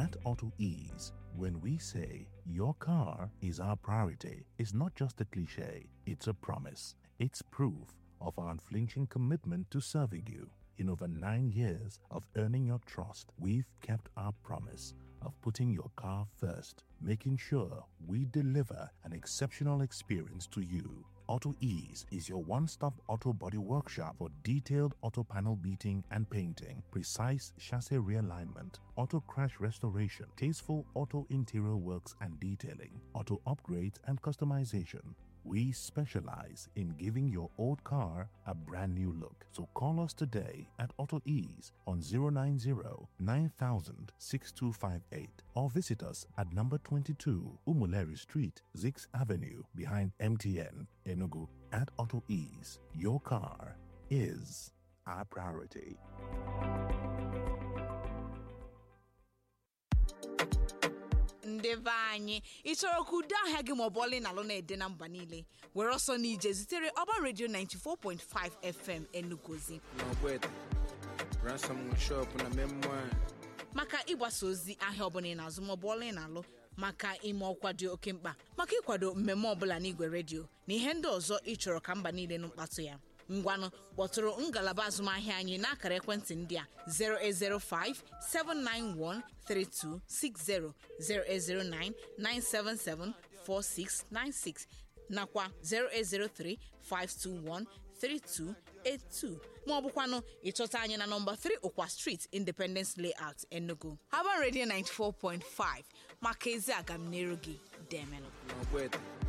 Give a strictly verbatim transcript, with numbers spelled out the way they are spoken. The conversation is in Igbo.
At Auto Ease, when we say your car is our priority, it's not just a cliche, it's a promise. It's proof of our unflinching commitment to serving you. In over nine years of earning your trust, we've kept our promise of putting your car first, making sure we deliver an exceptional experience to you. Auto Ease is your one-stop auto body workshop for detailed auto panel beating and painting, precise chassis realignment, auto crash restoration, tasteful auto interior works and detailing, auto upgrades and customization. We specialize in giving your old car a brand new look. So call us today at Auto Ease on zero nine zero nine thousand six two five eight or visit us at number twenty-two Umuleri Street, Zix Avenue behind M T N, Enugu. At Auto Ease, your car is our priority. Ndebe anyị ịchọrọ ka udo ahịa gị ma ọ bụ ọlị na alụ na-ede na mba niile were ọsọ n'ije zitere Urban Radio ninety-four point five F M Enugozi maka ịgbasa ozi ahịa ọbụla ị na-azụ ma ọ bụ ọlị na alụ maka ime ọkwa dị oke mkpa maka ịkwado mmemme ọbụla n'igwe redio na ihe ndị ọzọ ịchọrọ ka mba niile nụ mkpatụ ya. Ngwanụ kpọtụrụ ngalaba azụmahịa anyị n'akara ekwentị ndị a zero eight zero five seven nine one three two six zero, zero eight zero nine nine seven seven four six nine six nakwa zero eight zero three five two one three two eight two ma ọ bụkwanụ ịchọta anyị na nọmba three Okwa Street, Independence Layout, Enugu. Urban Radio ninety-four point five maka ezi agamniru gị demelu.